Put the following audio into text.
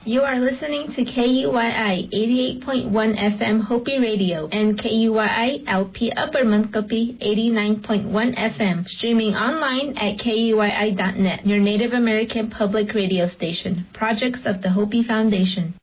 You are listening to KUYI 88.1 FM Hopi Radio and KUYI LP Upper Mankopi 89.1 FM, streaming online at KUYI.net, your Native American public radio station. Projects of the Hopi Foundation.